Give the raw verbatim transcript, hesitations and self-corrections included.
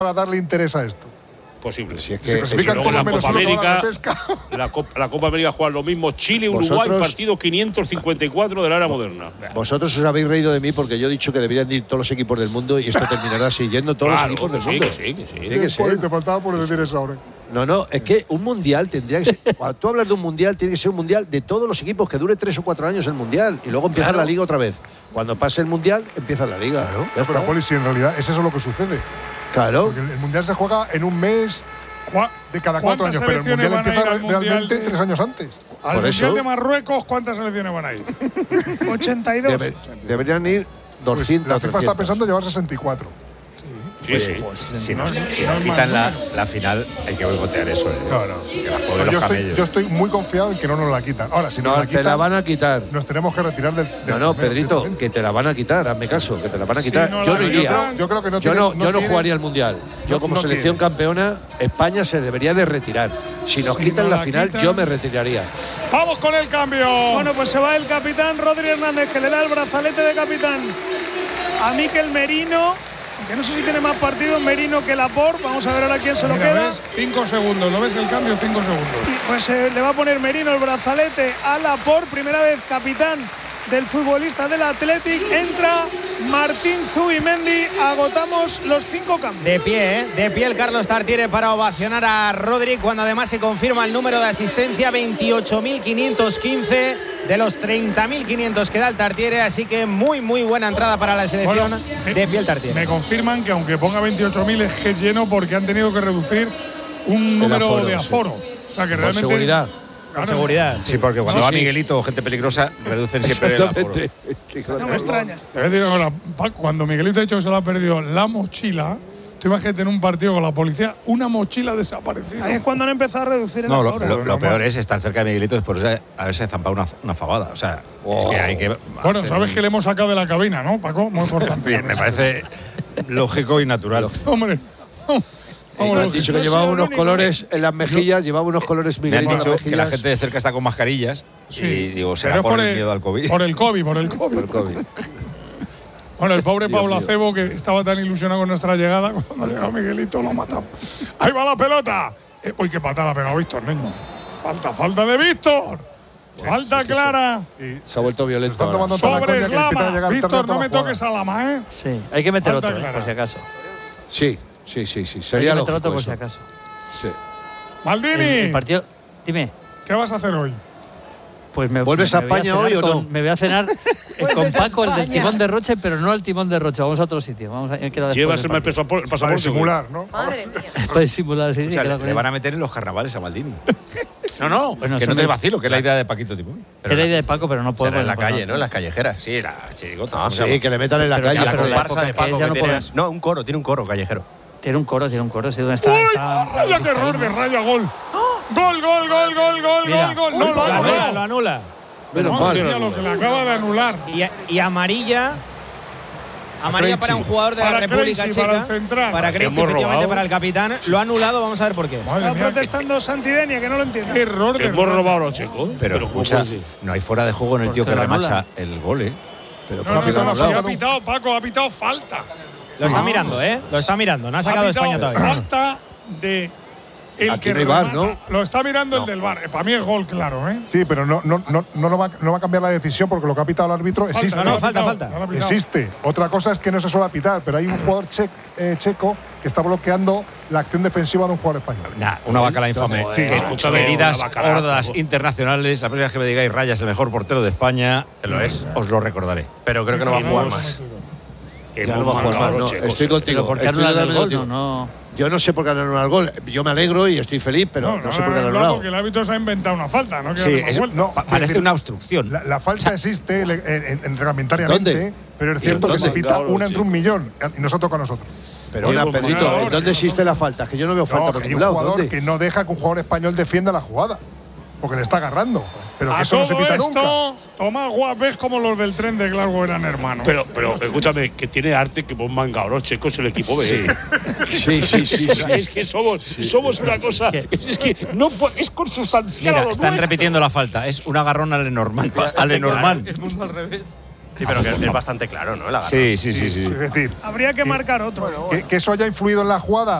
para darle interés a esto? Posible. Si es que se clasifican todos la menos Copa uno América, la, la, Copa, la Copa América juega lo mismo Chile, Uruguay, partido quinientos cincuenta y cuatro de la era moderna. Vosotros os habéis reído de mí porque yo he dicho que deberían ir todos los equipos del mundo y esto terminará así yendo todos claro, los equipos del sí, mundo. Que sí, que sí. Tiene que ser. Te faltaba por decir eso ahora. No, no, es que un mundial tendría que ser. Cuando tú hablas de un mundial, tiene que ser un mundial de todos los equipos, que dure tres o cuatro años el mundial y luego empieza claro. la liga otra vez. Cuando pase el mundial, empieza la liga. Claro, ¿no? Pero Poli, si en realidad es eso lo que sucede. Claro. Porque el mundial se juega en un mes de cada cuatro años, pero el mundial empieza realmente de, tres años antes. Al Por mundial eso, de Marruecos, ¿cuántas selecciones van a ir? ochenta y dos. Debe, deberían ir doscientas. Pues la FIFA está pensando llevar sesenta y cuatro. Sí, sí. Pues, si nos, si nos quitan la, la final, hay que boicotear eso. ¿eh? No, no. Que la Pero yo, estoy, yo estoy muy confiado en que no nos la quitan. Ahora, si no, nos la quitan, te la van a quitar. Nos tenemos que retirar del. del no, no, del Pedrito, del que te la van a quitar, hazme caso, que te la van a quitar. Sí, no yo la no iría. Yo creo, yo creo que no yo tiene, no, no yo no tiene, jugaría al mundial. Yo, como no selección tiene. campeona, España se debería de retirar. Si nos Si quitan no la, la final, quitan. yo me retiraría. ¡Vamos con el cambio! Bueno, pues se va el capitán Rodri Hernández, que le da el brazalete de capitán a Mikel Merino, que no sé si tiene más partidos Merino que Laporte. Vamos a ver ahora quién se lo Mira, queda. ¿ves? Cinco segundos, ¿lo ves el cambio? Cinco segundos. Y pues eh, le va a poner Merino el brazalete a Laporte, primera vez capitán del futbolista del Athletic. Entra Martín Zubimendi. Agotamos los cinco cambios. De pie, ¿eh? De pie el Carlos Tartiere para ovacionar a Rodri, cuando además se confirma el número de asistencia, veintiocho mil quinientos quince de los treinta mil quinientos que da el Tartiere, así que muy muy buena entrada para la selección. Bueno, de pie el Tartiere. Me confirman que aunque ponga veintiocho mil es que es lleno porque han tenido que reducir un número aforo, de aforo. Sí. O sea que Con realmente. seguridad. Con seguridad. Sí, porque cuando sí, va sí. Miguelito o gente peligrosa, reducen siempre el aforo. No me extraña. Te voy a decir una cosa, Paco, cuando Miguelito ha dicho que se le ha perdido la mochila, tú imagínate en un partido con la policía, una mochila desaparecida. Ahí es cuando han empezado a reducir el No, lo, aforo. lo, lo peor es estar cerca de Miguelito después de haberse zampado una, una fabada. O sea, oh. es que hay que. Bueno, sabes que le hemos sacado de la cabina, ¿no, Paco? Muy importante. Bien, me parece lógico y natural. Hombre. Me han dicho que No llevaba soy el unos único. colores en las mejillas, llevaba unos colores Me han Miguelito en dicho las que la mejillas. gente de cerca está con mascarillas Sí. y digo, será Pero por, por el el- miedo al COVID. Por el COVID, por el COVID. Por el COVID. Bueno, el pobre Dios Pablo mío. Acebo, que estaba tan ilusionado con nuestra llegada, cuando ha llegado Miguelito lo ha matado. ¡Ahí va la pelota! Eh, uy, qué patada ha pegado Víctor, niño. Falta, falta de Víctor. Falta clara. Se ha vuelto violento. Están ahora. tomando toda la Sobre coña que empieza a Slama. llegar tarde Víctor, a no toda me la jugada. toques a Lama, ¿eh? Sí, hay que meter Falta otro, eh, clara. por si acaso. Sí, sí, sí, sí. Hay Sería que meter lógico otro por eso. si acaso. Sí. Maldini, El, el partido. Dime. ¿qué vas a hacer hoy? Pues me, ¿Vuelves me, a me voy España cenar hoy o con- no? Me voy a cenar eh, con Vuelves a Paco, el del España. timón de Roche, pero no al timón de Roche. Vamos a otro sitio. Vamos a, he quedado después Llevas del el partido. pasaporte. el Para pasaporte, disimular, ¿no? Madre mía. Para disimular, sí, sí. O sea, quedado le, con le él. van a meter en los carnavales a Maldini. no, no, Bueno, que eso no te me- vacilo, que es la idea de Paquito Timón. Era la idea de Paco, pero no puedo. Será en la porque no calle, puedo. ¿no? En las callejeras. Sí, la chirigota. Ah, ¿cómo se sí, llama? que le metan en la Pero calle. ya, La pero la comparsa época de que Paco es, ya que no tiene. podemos. No, un coro, tiene un coro callejero. Tiene un coro, tiene un coro. Sí, ¿dónde está? ¡Uy! está ¡Vaya qué error de Raya! ¡Gol! ¡Gol, gol, gol, gol, gol, Mira. gol, gol! No, lo Lo ha anula, lo anulado. anula. Menos Madre mal. mía, lo que le acaba de anular. Y, y amarilla. Amarilla para un jugador de la Para República Krejci, Checa. para el central. Para Krejci, Hemos efectivamente, robado. para el capitán. Lo ha anulado, vamos a ver por qué. Madre Está mía, protestando Santidenia, que no lo entiende. qué error de Hemos Raya. robado a los checos. Pero, ¿cómo escucha, puede ser? no hay fuera de juego en el tío que Porque lo remacha anula. el gol, ¿eh? Pero No, no, Paco, no, no, no, sí, no, ha pitado Paco, ha pitado falta. Lo está mirando, ¿eh? Lo está mirando. No ha sacado Ha España pitado todavía. falta de el Aquí que no hay VAR, remata. ¿no? Lo está mirando el del VAR. Para mí es gol, claro, ¿eh? Sí, pero no, no, no, no, lo va, no va a cambiar la decisión porque lo que ha pitado el árbitro Falta, existe. no, no, lo ha falta, pitado, falta. lo ha pitado. Existe. Otra cosa es que no se suele pitar, pero hay un jugador che- eh, checo que está bloqueando la acción defensiva de un jugador español. Nah, una bacala infame. Sí, Que- escúchame, Queridas una bacala, hordas por favor. internacionales, la próxima vez que me digáis Raya es el mejor portero de España, Que lo es. os lo recordaré. Pero creo que no va a jugar más. Ya Hemos no va a jugar mandado más, a los no. checos, Estoy eh. contigo. Pero ¿por qué Estoy anulan el totalmente gol? No, contigo. no. Yo no sé por qué han anulado el gol. Yo me alegro y estoy feliz, pero no, sé por qué han anulado. Porque el árbitro se ha inventado una falta, ¿no? Que Sí, darle más es- vuelta. no, Pa- es parece decir, una obstrucción. La, la falta existe en, en- en- reglamentariamente, ¿Dónde? pero es cierto que ¿Dónde? se pita Claro, una sí. entre un millón y nos ha tocado a nosotros. Pero Oye, una, pues, Pedrito, claro, ¿en dónde no, existe la falta? Que yo no veo falta No, por que hay ningún un lado. jugador ¿Dónde? que no deja que un jugador español defienda la jugada, porque le está agarrando. Pero que A eso no se todo pita esto, nunca. Tomás Guap, ves como los del tren de Glasgow eran hermanos. Pero, pero, escúchame, que tiene arte que vos manga los checos el equipo B. Sí, sí, sí. O sí. sea, es que somos, somos una cosa. Es que no po- es consustancial. a Mira, los están nuestros. repitiendo la falta. Es un agarrón al Lenormand. Al Lenormand. El mundo al revés. Sí, pero que es bastante claro, ¿no? La Sí, sí, sí, sí. Es decir, Habría que marcar otro. que, que eso haya influido en la jugada,